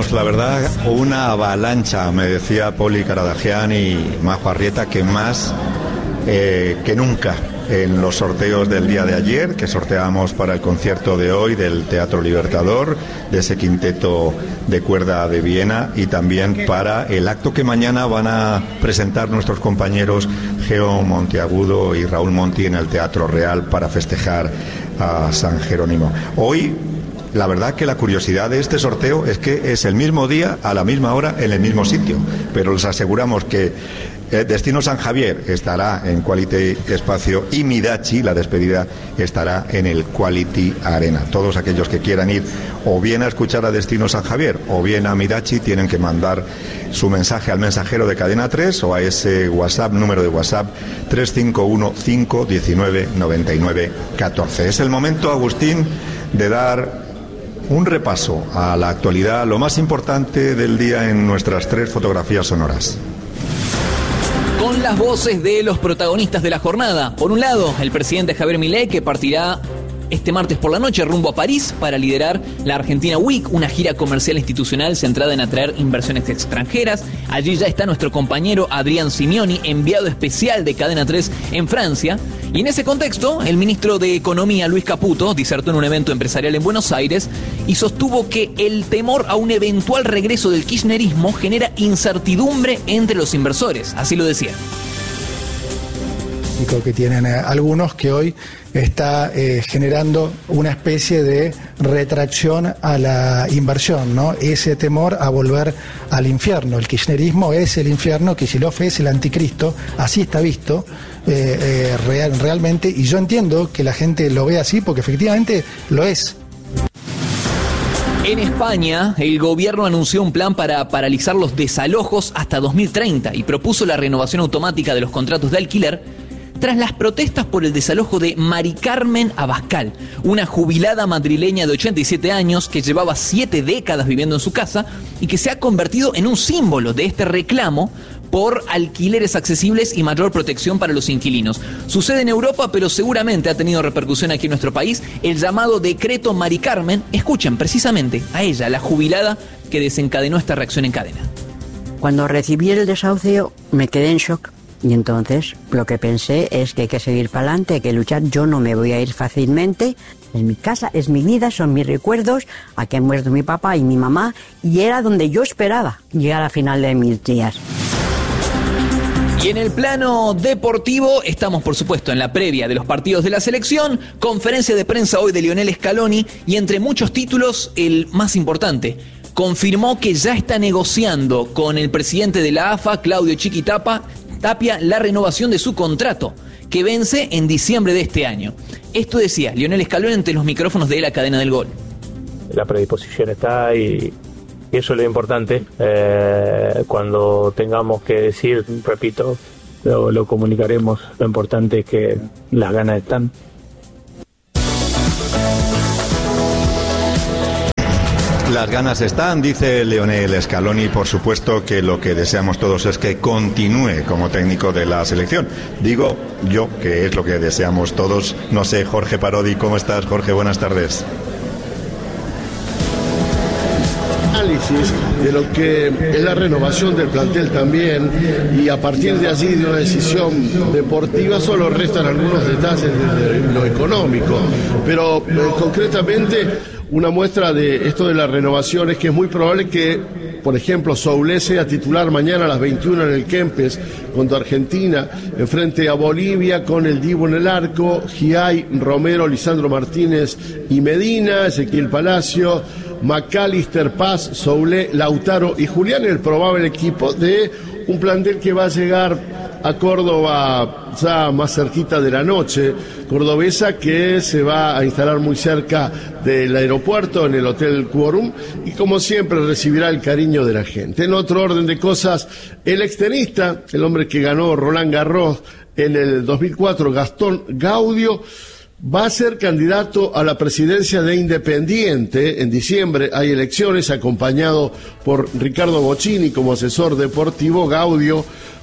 tenemos, la verdad, una avalancha, me decía Poli Caradagian y Majo Arrieta, que más que nunca en los sorteos del día de ayer, que sorteamos para el concierto de hoy del Teatro Libertador, de ese quinteto de cuerda de Viena, y también para el acto que mañana van a presentar nuestros compañeros Geo Monteagudo y Raúl Monti en el Teatro Real para festejar a San Jerónimo. Hoy, la verdad que la curiosidad de este sorteo es que es el mismo día, a la misma hora, en el mismo sitio, pero les aseguramos que Destino San Javier estará en Quality Espacio y Midachi, la despedida, estará en el Quality Arena. Todos aquellos que quieran ir o bien a escuchar a Destino San Javier o bien a Midachi tienen que mandar su mensaje al mensajero de Cadena 3 o a ese WhatsApp, número de WhatsApp 351-519-99-14. Es el momento, Agustín, de dar un repaso a la actualidad, lo más importante del día en nuestras 3 fotografías sonoras. Con las voces de los protagonistas de la jornada. Por un lado, el presidente Javier Milei, que partirá este martes por la noche rumbo a París para liderar la Argentina Week, una gira comercial institucional centrada en atraer inversiones extranjeras. Allí ya está nuestro compañero Adrián Simioni, enviado especial de Cadena 3 en Francia. Y en ese contexto, el ministro de Economía, Luis Caputo, disertó en un evento empresarial en Buenos Aires y sostuvo que el temor a un eventual regreso del kirchnerismo genera incertidumbre entre los inversores. Así lo decía. Que tienen algunos, que hoy está generando una especie de retracción a la inversión, ¿no? Ese temor a volver al infierno. El kirchnerismo es el infierno, Kicillof es el anticristo, así está visto realmente, y yo entiendo que la gente lo ve así porque efectivamente lo es. En España, el gobierno anunció un plan para paralizar los desalojos hasta 2030 y propuso la renovación automática de los contratos de alquiler tras las protestas por el desalojo de Mari Carmen Abascal, una jubilada madrileña de 87 años que llevaba 7 décadas viviendo en su casa y que se ha convertido en un símbolo de este reclamo por alquileres accesibles y mayor protección para los inquilinos. Sucede en Europa, pero seguramente ha tenido repercusión aquí en nuestro país el llamado Decreto Mari Carmen. Escuchen precisamente a ella, la jubilada que desencadenó esta reacción en cadena. Cuando recibí el desahucio me quedé en shock. Y entonces lo que pensé es que hay que seguir para adelante, hay que luchar. Yo no me voy a ir fácilmente. Es mi casa, es mi vida, son mis recuerdos. Aquí han muerto mi papá y mi mamá. Y era donde yo esperaba llegar al final de mis días. Y en el plano deportivo estamos, por supuesto, en la previa de los partidos de la selección. Conferencia de prensa hoy de Lionel Scaloni. Y entre muchos títulos, el más importante: confirmó que ya está negociando con el presidente de la AFA, Claudio Chiqui Tapia, la renovación de su contrato, que vence en diciembre de este año. Esto decía Lionel Scaloni ante los micrófonos de la cadena del Gol. La predisposición está y eso es lo importante. Cuando tengamos que decir, repito, lo comunicaremos. Lo importante es que las ganas están. Las ganas están, dice Lionel Scaloni. Por supuesto que lo que deseamos todos es que continúe como técnico de la selección. Digo yo que es lo que deseamos todos. No sé, Jorge Parodi, ¿cómo estás? Jorge, buenas tardes. Análisis de lo que es la renovación del plantel también, y a partir de allí de una decisión deportiva solo restan algunos detalles de lo económico, pero concretamente una muestra de esto de la renovación es que es muy probable que, por ejemplo, Soulé sea titular mañana a las 21 en el Kempes contra Argentina, enfrente a Bolivia, con el Dibu en el arco, Giai, Romero, Lisandro Martínez y Medina, Ezequiel Palacio, McAllister, Paz, Soulé, Lautaro y Julián, el probable equipo de un plantel que va a llegar a Córdoba ya más cerquita de la noche, cordobesa, que se va a instalar muy cerca del aeropuerto en el Hotel Quorum y como siempre recibirá el cariño de la gente. En otro orden de cosas, el extenista, el hombre que ganó Roland Garros en el 2004, Gastón Gaudio, va a ser candidato a la presidencia de Independiente. En diciembre hay elecciones, acompañado por Ricardo Bocchini como asesor deportivo. Gaudio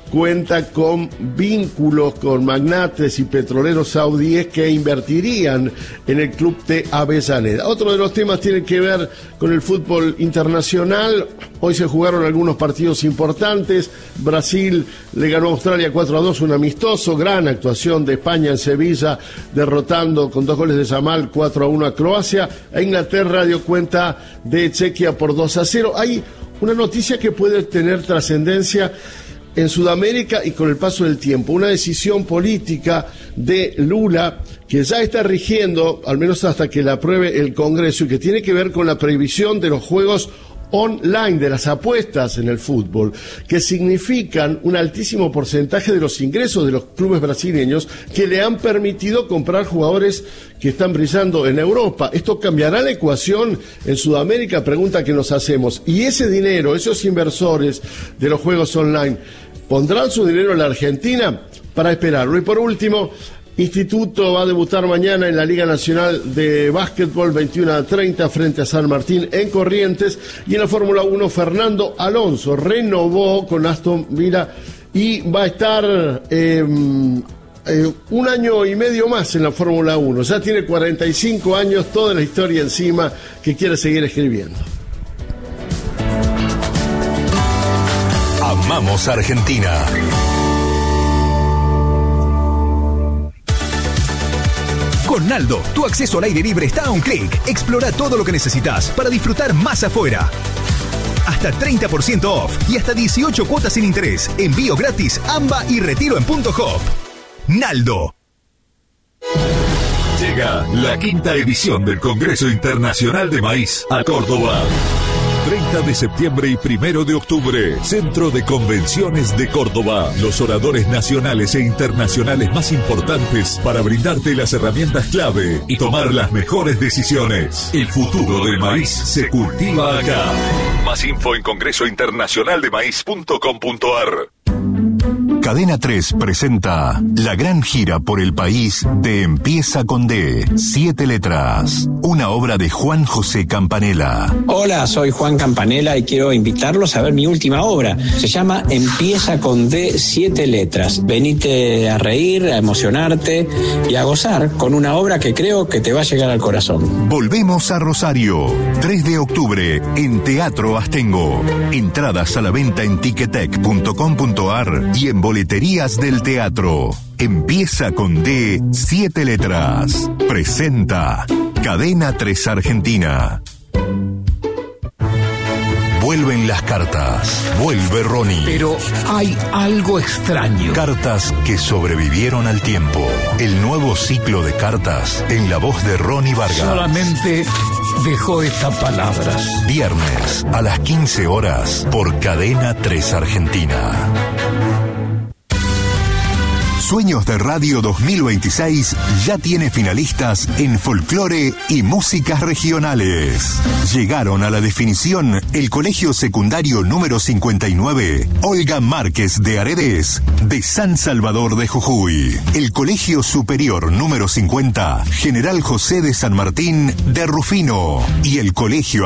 cuenta con vínculos con magnates y petroleros saudíes que invertirían en el club de Avellaneda. Otro de los temas tiene que ver con el fútbol internacional. Hoy se jugaron algunos partidos importantes. Brasil le ganó a Australia 4-2, un amistoso. Gran actuación de España en Sevilla, derrotando con 2 goles de Yamal 4-1 a Croacia. E Inglaterra dio cuenta de Chequia por 2-0. Hay una noticia que puede tener trascendencia en Sudamérica y con el paso del tiempo. Una decisión política de Lula que ya está rigiendo, al menos hasta que la apruebe el Congreso, y que tiene que ver con la prohibición de los juegos online, de las apuestas en el fútbol, que significan un altísimo porcentaje de los ingresos de los clubes brasileños que le han permitido comprar jugadores que están brillando en Europa. ¿Esto cambiará la ecuación en Sudamérica? Pregunta que nos hacemos. Y ese dinero, esos inversores de los juegos online, ¿pondrán su dinero en la Argentina? Para esperarlo. Y por último, Instituto va a debutar mañana en la Liga Nacional de Básquetbol 21-30 frente a San Martín en Corrientes. Y en la Fórmula 1, Fernando Alonso renovó con Aston Villa y va a estar un año y medio más en la Fórmula 1. Ya tiene 45 años, toda la historia encima que quiere seguir escribiendo. Amamos Argentina. Con Naldo, tu acceso al aire libre está a un clic. Explora todo lo que necesitas para disfrutar más afuera. Hasta 30% off y hasta 18 cuotas sin interés. Envío gratis, AMBA y retiro en Punto Hop. Naldo. Llega la 5ª edición del Congreso Internacional de Maíz a Córdoba. 30 de septiembre y 1 de octubre, Centro de Convenciones de Córdoba. Los oradores nacionales e internacionales más importantes para brindarte las herramientas clave y tomar las mejores decisiones. El futuro del maíz se cultiva acá. Más info en congresointernacionaldemaíz.com.ar. Cadena 3 presenta la gran gira por el país de Empieza con D, 7 letras, una obra de Juan José Campanella. Hola, soy Juan Campanella y quiero invitarlos a ver mi última obra. Se llama Empieza con D, 7 letras. Venite a reír, a emocionarte y a gozar con una obra que creo que te va a llegar al corazón. Volvemos a Rosario, 3 de octubre, en Teatro Astengo. Entradas a la venta en ticketek.com.ar y en boleterías del teatro. Empieza con D, 7 letras. Presenta Cadena 3 Argentina. Vuelven las cartas. Vuelve Ronnie. Pero hay algo extraño. Cartas que sobrevivieron al tiempo. El nuevo ciclo de cartas en la voz de Ronnie Vargas. Solamente dejó estas palabras. Viernes a las 15 horas por Cadena 3 Argentina. Sueños de Radio 2026 ya tiene finalistas en folclore y músicas regionales. Llegaron a la definición el Colegio Secundario número 59, Olga Márquez de Aredes, de San Salvador de Jujuy. El Colegio Superior número 50, General José de San Martín de Rufino. Y el Colegio